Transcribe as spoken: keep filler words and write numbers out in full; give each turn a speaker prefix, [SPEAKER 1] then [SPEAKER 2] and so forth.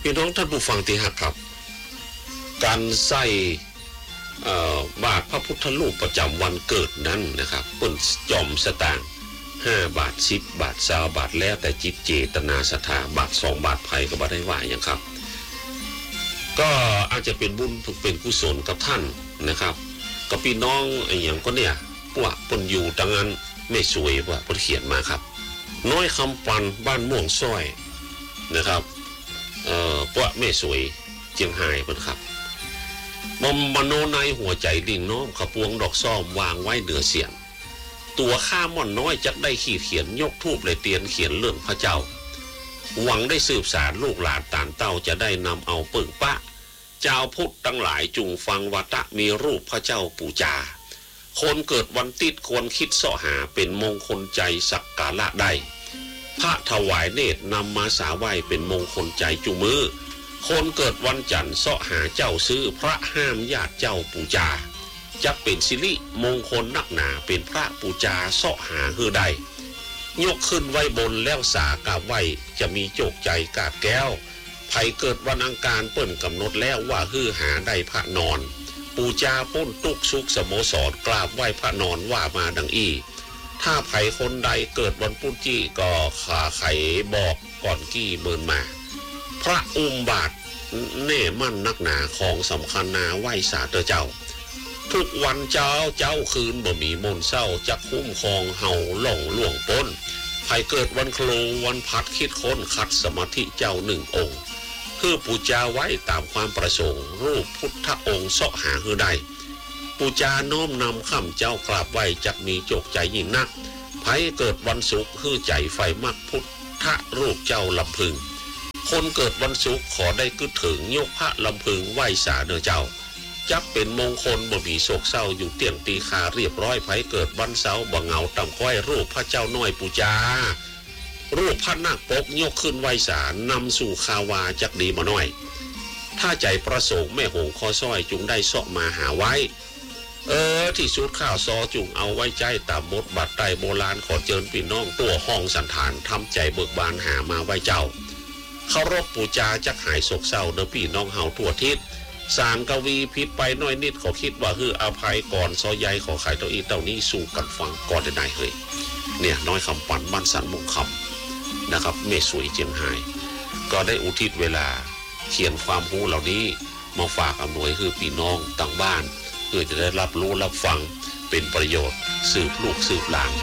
[SPEAKER 1] พี่น้องท่านผู้ฟังที่รักครับการใส่บาทพระพุทธรูปประจำวันเกิดนั้นนะครับเปิ้นจอมสตางค์ห้าบาทสิบบาทยี่สิบบาทแล้วแต่จิตเจตนาศรัทธาบาทสองบาทไผก็บ่ได้ว่าหยังครับก็อาจจะเป็นบุญเป็นกุศลกับท่านนะครับกับพี่น้องไอ้หยังก็เนี่ยพวกเปิ้นอยู่ตังนั้นไม่สวยว่าเพิ่นเขียนมาครับน้อยคำปันบ้านม่วงซ้อยนะครับเอ่อพวกไม่สวยเจียงไฮ้เพิ่นครับมอมมโนในหัวใจดิ่งน้อมขปวงดอกซ้อมวางไว้เหนือเสียงตัวข้าม่อนน้อยจักได้ขีดเขียนยกทูปเลยเตียนเขียนเรื่องพระเจ้าหวังได้สืบสารลูกหลานตานเต้าจะได้นำเอาเปิ่งปะเจ้าพุทธทั้งหลายจุงฟังวัตะมีรูปพระเจ้าปูจาคนเกิดวันติดควรคิดเสาะหาเป็นมงคลใจสักกาละได้พระถวายเนตรนำมาสาไหวเป็นมงคลใจจุมือคนเกิดวันจันทร์เสาะหาเจ้าซื้อพระห้ามญาติเจ้าปูจาจะเป็นสิริมงคลนักหนาเป็นพระปูจาเสาะหาเฮือใดยกขึ้นไว้บนแล้วสากาบไว้จะมีโจกใจกาดแก้วไผเกิดวันอังคารเปิ้นกำหนดแล้วว่าฮือหาได้พระนอนปูจาป้นตุกสุกสโมสรกราบไหว้พระนอนว่ามาดังอี้ถ้าไผคนใดเกิดวันปุ้นจี้ก็ขาไขบอกก่อนกี้เมินมาพระอุมบาทแน่มั่นนักหนาของสำคัญนาไหว้สาเตอเจ้าทุกวันเจ้าเจ้าคืนบ่มีมนเศร้าจักคุ้มครองเฮาหล่องล่วงป้นไผเกิดวันโคลวันพัดคิดค้นขัดสมาธิเจ้าหนึ่งองค์เพื่อปูจาไว้ตามความประสงค์รูปพุทธองค์เสาะหาเฮือใดปูจาน้อมนำข้ามเจ้ากราบไหว้จักมีโจกใจยิ่งนักไผเกิดวันศุกร์ฮือใจไฟมักพุทธรูปเจ้าลำพึงคนเกิดวันศุกร์ขอได้กึศถึงยกพระลำพึงไหว้สาเนอเจ้าจักเป็นมงคลบ่มีโศกเศร้าอยู่เตียงตีคาเรียบร้อยไผเกิดวันเสาร์บ่เหงาต่ำค่อยรูปพระเจ้าน้อยปูจารูปพระนาคปกยกขึ้นไหว้สานำสู่คาวาจักดีมาหน่อยถ้าใจประสงค์แม่หงคอซ้อยจุงได้เสาะมาหาไว้เออที่สุดข้าวซอจุงเอาไว้ใจตามบทบัตรไตโบราณขอเจิญพี่น้องตัวห้องสันฐานทำใจเบิกบานหามาไว้เจ้าเคารพปูจาจักหายโศกเศร้าเด้อพี่น้องเฮาทั่วทิศสารกวีพิษไปน้อยนิดขอคิดว่าฮืออภัยก่อนซอใหญ่ขอขายเต้าอีเต้านี้สู่กันฟังก่อนได้เฮ้ยเนี่ยน้อยคำปันบ้านสันมุงคำนะครับเมสวยเจียงไฮ้ก็ได้อุทิศเวลาเขียนความรู้เหล่านี้มาฝากอำนวยคือพี่น้องต่างบ้านเพื่อจะได้รับรู้รับฟังเป็นประโยชน์สืบลูกสืบหลาน